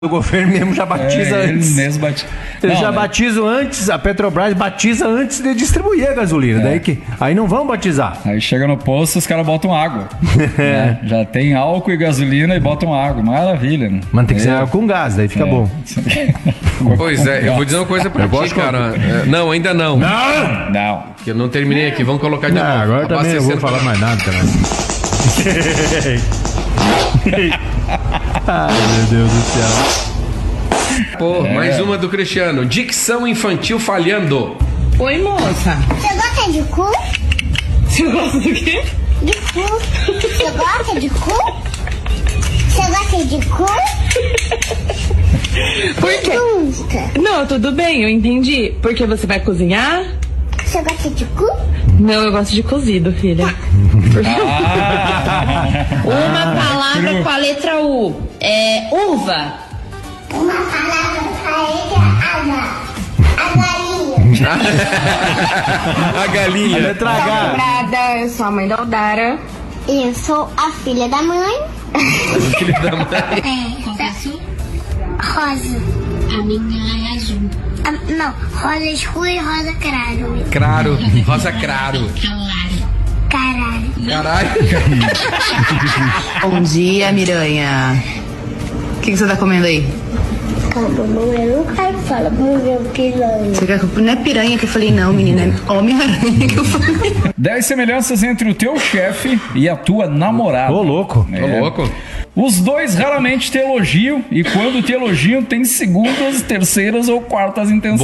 O governo mesmo já batiza antes. Mesmo Eles já batizam antes, a Petrobras batiza antes de distribuir a gasolina. Aí não vão batizar. Aí chega no posto, os caras botam água. Né? Já tem álcool e gasolina e botam água. Maravilha, né? Mas tem que ser água com gás, daí fica bom. Pois é, eu vou dizer uma coisa pra ti, cara. Não, ainda não. Não. Que eu não terminei aqui, vamos colocar de novo. Agora também eu vou falar mais nada também. Ai, meu Deus do céu. Pô, mais uma do Cristiano. Dicção infantil falhando. Oi, moça. Você gosta de cu? Você gosta do quê? De cu. Você gosta de cu? Você gosta de cu? Por quê? Pergunta. Não, tudo bem, eu entendi. Porque você vai cozinhar? Você gosta de cu? Não, eu gosto de cozido, filha. Uma palavra com a letra U. É uva. Uma palavra com a letra água. A galinha. A galinha. Letra H. Lembrada, eu sou a mãe da Aldara. Eu sou a filha da mãe. Filho da mãe. Rosa. A minha é azul. Não, rosa escura e rosa claro. Craro. Rosa craro. Caralho. Caralho. Bom dia, Miranha. O que você tá comendo aí? Calma, mamãe, eu não quero falar pro meu piranha. Você quer... Não é piranha que eu falei, não, menina. É Homem-Aranha que eu falei. 10 semelhanças entre o teu chefe e a tua namorada. Ô, louco. Tô louco. Os dois raramente te elogiam e quando te elogiam tem segundas, terceiras ou quartas intenções.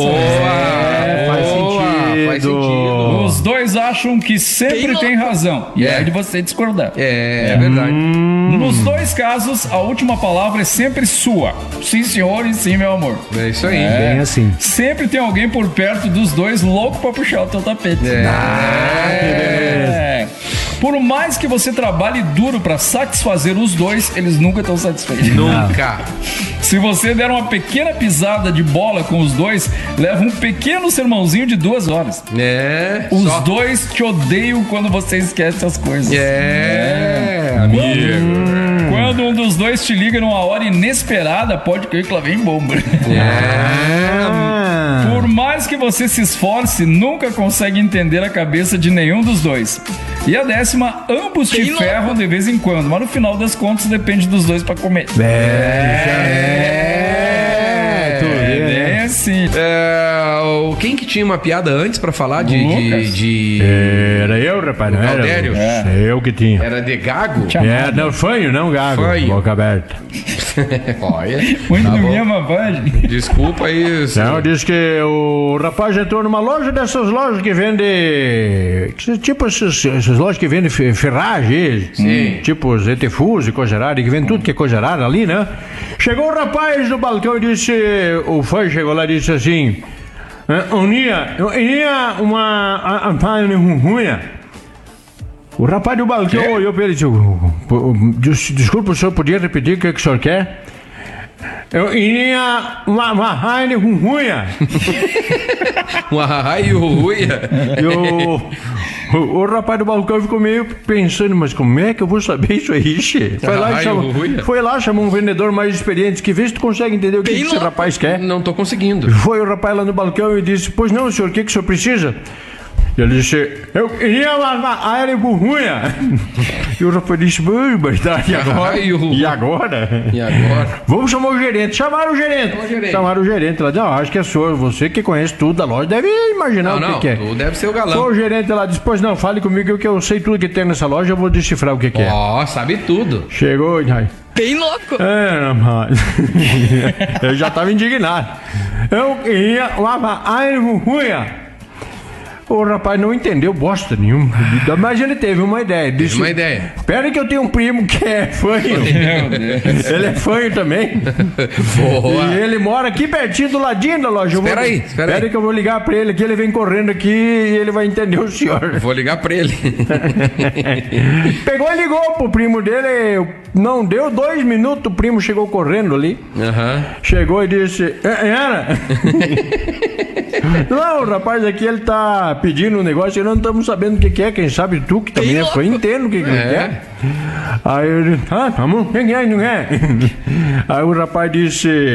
Faz sentido. Os dois acham que sempre tem razão. E é de você discordar. É verdade. Nos dois casos, a última palavra é sempre sua. Sim, senhor, e sim, meu amor. É isso aí. Bem assim. Sempre tem alguém por perto dos dois louco pra puxar o teu tapete. Por mais que você trabalhe duro pra satisfazer os dois, eles nunca estão satisfeitos. Nunca. Se você der uma pequena pisada de bola com os dois, leva um pequeno sermãozinho de 2 horas. Os dois te odeiam quando você esquece as coisas. Amigo. Quando um dos dois te liga numa hora inesperada, pode crer que lá vem bomba. Por mais que você se esforce, nunca consegue entender a cabeça de nenhum dos dois. E a 10ª, ambos te ferram de vez em quando, mas no final das contas depende dos dois pra comer. Assim. Quem que tinha uma piada antes pra falar de... Era eu, rapaz, não era? Caldério? Eu que tinha. Era de gago? Não, fanho, não gago. Fanho. Boca aberta. Olha. Muito Tá na bom. minha vantagem. Desculpa aí. Não, diz que o rapaz entrou numa loja dessas lojas que vende... Tipo essas lojas que vendem ferragem. Sim. Tipo Zetefus e Cogerada, que vende tudo que é Cogerada ali, né? Chegou o rapaz no balcão e disse... O fã chegou lá e disse assim... Unia uma panha ruim. O rapaz do balcão olhou para ele e disse: desculpa, o senhor podia repetir o que o senhor quer? Eu iria uma raia ruim. Uma raia e o ruia. O rapaz do balcão ficou meio pensando, mas como é que eu vou saber isso aí, che? Foi lá, chamou um vendedor mais experiente, que vê se tu consegue entender o que esse rapaz quer. Não tô conseguindo. Foi o rapaz lá no balcão e disse: pois não, senhor, o que o senhor precisa? E ele disse: eu queria uma aérea burrunha. E o rapaz disse: mas tá, e agora? E agora? E agora? Vamos chamar o gerente. Chamaram o gerente. Chamaram o gerente. Ela disse: não, acho que é senhor, você que conhece tudo da loja, deve imaginar o que é. Tu deve ser o galã. Foi o gerente lá, disse: pois não, fale comigo que eu sei tudo que tem nessa loja, eu vou decifrar o que é. Sabe tudo. Chegou, ai. Bem louco. Mas... eu já tava indignado. Eu queria uma aérea burrunha. O rapaz não entendeu bosta nenhuma, mas ele teve uma ideia. Disse: uma ideia. Espera que eu tenho um primo que é fanho. Ele é fanho também. Boa. E ele mora aqui pertinho do ladinho da loja. Espera aí. Espera que eu vou ligar pra ele aqui, ele vem correndo aqui e ele vai entender o senhor. Vou ligar pra ele. Pegou e ligou pro primo dele, não deu 2 minutos, o primo chegou correndo ali. Chegou e disse: era? Não, o rapaz aqui, ele tá pedindo um negócio e nós não estamos sabendo o que é. Quem sabe tu, que também é fã, entende o que ele quer. Aí ele, tá bom, quem é, não é? Aí o rapaz disse...